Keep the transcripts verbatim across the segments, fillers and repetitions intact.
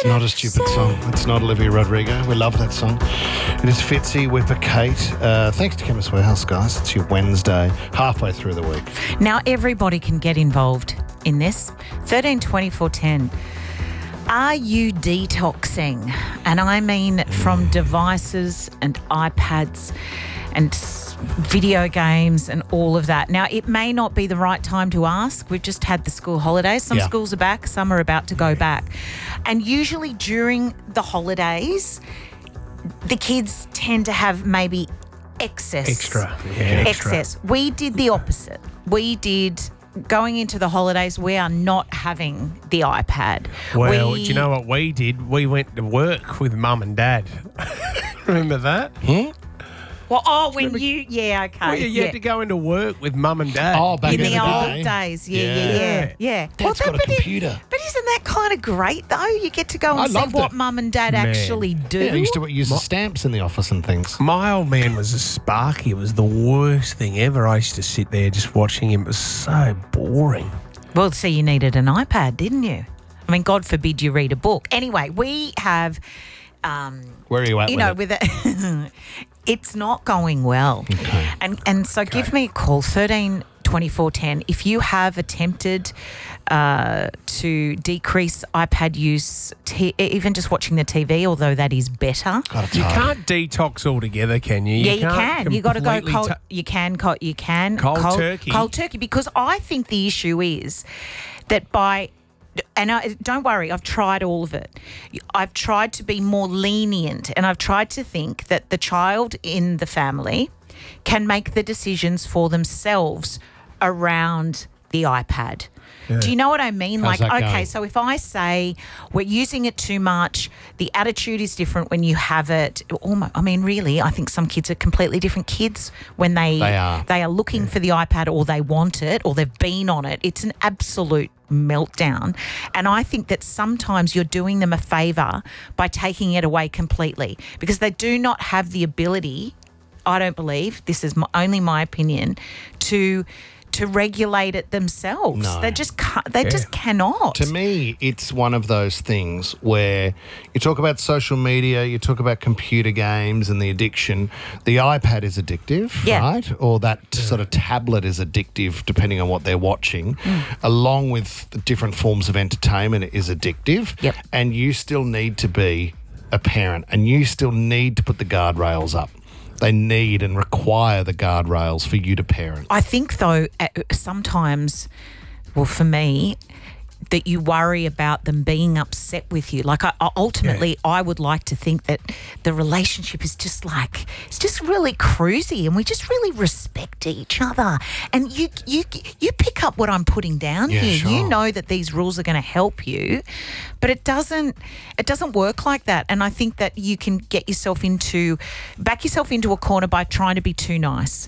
It's not a stupid song. It's not Olivia Rodrigo. We love that song. It is Fitzy, Whipper, Kate. Uh, thanks to Chemist Warehouse, guys. It's your Wednesday, halfway through the week. Now everybody can get involved in this. thirteen twenty-four ten. Are you detoxing? And I mean from devices and iPads and video games and all of that. Now, it may not be the right time to ask. We've just had the school holidays. Some Yeah. schools are back, some are about to go back. And usually during the holidays, the kids tend to have maybe excess. Extra. Yeah, extra. Excess. We did the opposite. We did... Going into the holidays, we are not having the iPad. Well, we, do you know what we did? We went to work with Mum and Dad. Remember that? Hmm? Well, oh, when you, yeah, okay. Well, you yeah. had to go into work with Mum and Dad. Oh, back in in the the old day. days, yeah, yeah, Yeah. yeah, yeah. Dad's that- got a but it- computer. but isn't that kind of great, though? You get to go I and see loved what it. Mum and Dad Man. actually do. Yeah, I used to use the stamps in the office and things. My old man was a Sparky. It was the worst thing ever. I used to sit there just watching him. It was so boring. Well, so you needed an iPad, didn't you? I mean, God forbid you read a book. Anyway, we have... Um, Where are you at you with know, it? with it, it's not going well. Okay. And and so give me a call, thirteen twenty-four ten. If you have attempted uh, to decrease iPad use, t- even just watching the T V, although that is better. God, it's You hard. can't detox altogether, can you? Yeah, you can't can. You got to go completely cold. ta- you can. Co- you can. Cold turkey. Cold turkey. Because I think the issue is that by, and I, don't worry, I've tried all of it. I've tried to be more lenient, and I've tried to think that the child in the family can make the decisions for themselves around the iPad. Do you know what I mean? How's like, that okay, going? so if I say we're using it too much, the attitude is different when you have it. Almost, I mean, really, I think some kids are completely different kids when they They are. they are looking for the iPad, or they want it, or they've been on it. It's an absolute meltdown. And I think that sometimes you're doing them a favour by taking it away completely, because they do not have the ability, I don't believe, this is my, only my opinion, to to regulate it themselves. No. They just can't, they just cannot. To me, it's one of those things where you talk about social media, you talk about computer games and the addiction. The iPad is addictive, Yeah. right? Or that sort of tablet is addictive, depending on what they're watching, Mm. along with the different forms of entertainment is addictive. Yep. And you still need to be a parent, and you still need to put the guardrails up. They need and require the guardrails for you to parent. I think, though, uh, sometimes, well, for me, that you worry about them being upset with you. Like, I, I- ultimately, I would like to think that the relationship is just like, it's just really cruisy, and we just really respect each other. And you you you pick up what I'm putting down Yeah, here. You sure. know that these rules are going to help you, but it doesn't it doesn't work like that. And I think that you can get yourself into, back yourself into a corner by trying to be too nice.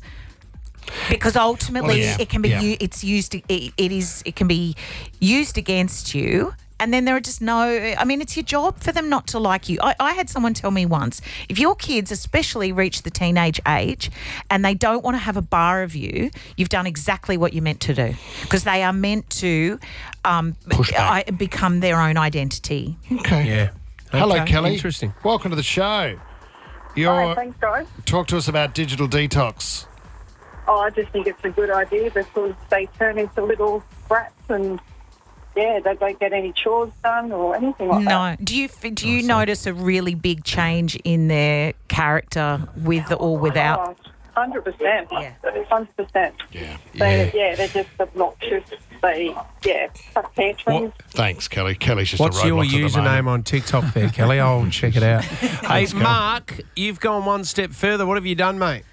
Because ultimately, Well, yeah, it can be yeah. u- it's used. It, it is. It can be used against you, and then there are just no. I mean, it's your job for them not to like you. I, I had someone tell me once, if your kids, especially, reach the teenage age, and they don't want to have a bar of you, you've done exactly what you're meant to do, because they are meant to um, Push back. I, become their own identity. Okay. Yeah. Hello, Okay, Kelly. Interesting. Welcome to the show. You're, Hi, thanks, guys. Talk to us about digital detox. Oh, I just think it's a good idea because they turn into little brats and, yeah, they don't get any chores done or anything like that. No, do you f- do you notice a really big change in their character with or without? Oh, one hundred percent. Yeah. one hundred percent. Yeah. They, yeah, they're just obnoxious. They, yeah, have tantrums. Thanks, Kelly. Kelly's just What's a your robot at the username moment. on TikTok there, Kelly? I'll check it out. Hey, go. Mark, you've gone one step further. What have you done, mate?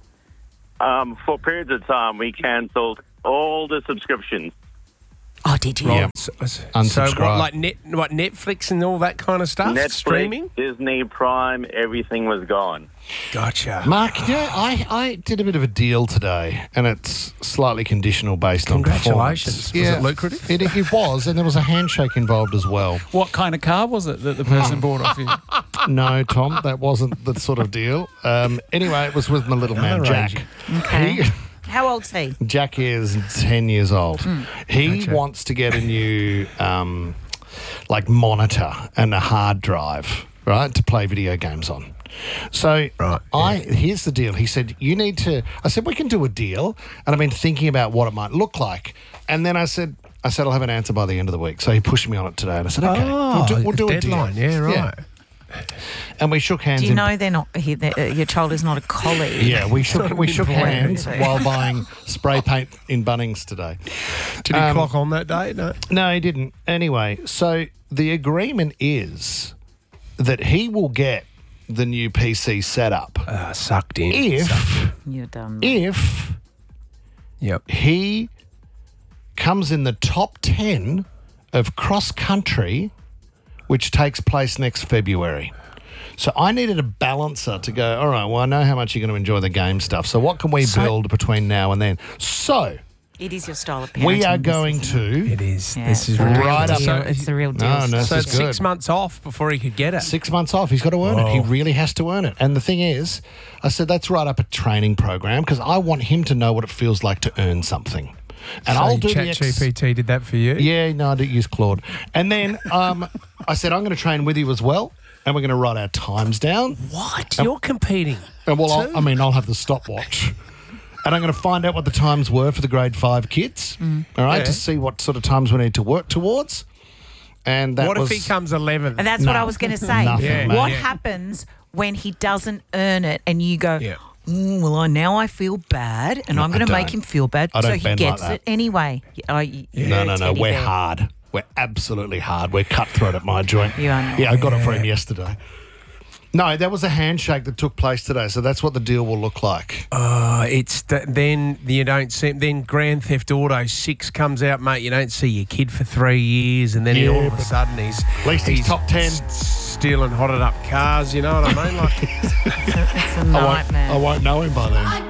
Um, for periods of time, we cancelled all the subscriptions. Oh, did you? Yeah. So, so Unsubscribe. what, like net, what Netflix and all that kind of stuff? Netflix, Streaming? Disney, Prime, everything was gone. Gotcha. Mark, yeah, I, I did a bit of a deal today, and it's slightly conditional based on Congratulations. performance. Was it lucrative? It, it was, and there was a handshake involved as well. What kind of car was it that the person bought off you? No, Tom, that wasn't the sort of deal. Um, anyway, it was with my little man, Another Jack. agent. Okay. He- How old's he? Jack is ten years old. He Gotcha. wants to get a new um, like monitor and a hard drive, right, to play video games on. So Right, I here's the deal. He said, you need to, I said, we can do a deal. And I've been thinking about what it might look like. And then I said, I said, I'll have an answer by the end of the week. So he pushed me on it today. And I said, okay, Oh, we'll do, we'll do a deadline. deal. Yeah, right. Do And we shook hands. you in- know they're not? He, they're, uh, your child is not a colleague. Yeah, we shook we shook Important. hands while buying spray paint in Bunnings today. Did he Um, clock on that day? No. No, he didn't. Anyway, so the agreement is that he will get the new P C set up Uh, sucked in. if You're done. if Yep. he comes in the top ten of cross country, which takes place next February. So I needed a balancer to go, all right, well, I know how much you're going to enjoy the game stuff. So what can we So- build between now and then? So It is your style of parenting. we are this, going isn't it? to It is. Yeah, This is it's the real right up- deal. So- It's the real deal. No, no, So this it's is six good. months off before he could get it. Six months off. He's got to earn it. He Oh. really has to earn it. And the thing is, I said that's right up a training program because I want him to know what it feels like to earn something. And So I'll do the Chat ex- G P T did that for you. Yeah, no, I do use Claude. And then um, I said I'm going to train with you as well, and we're going to write our times down. What? You're competing. And well, too? I'll, I mean, I'll have the stopwatch. And I'm going to find out what the times were for the grade five kids, all right, Yeah. to see what sort of times we need to work towards. And that What was, if he comes eleventh? And that's what No. I was going to say. Nothing, Yeah, what yeah. happens when he doesn't earn it and you go, Yeah. "Mm, well, I now I feel bad and No, I'm going I to make don't. him feel bad. I so don't he bend like gets that. it anyway. Oh, you- No, you're no, a no. teddy We're bear. hard. We're absolutely hard. We're cutthroat at my joint. You are not. Yeah, I got it for him yesterday. No, that was a handshake that took place today, so that's what the deal will look like. Uh, it's th- then you don't see. Then Grand Theft Auto Six comes out, mate. You don't see your kid for three years, and then he, Yeah, all of a but sudden he's at least he's top ten. s- stealing hotted up cars. You know what I mean? Like It's a I won't, nightmare. I won't know him by then.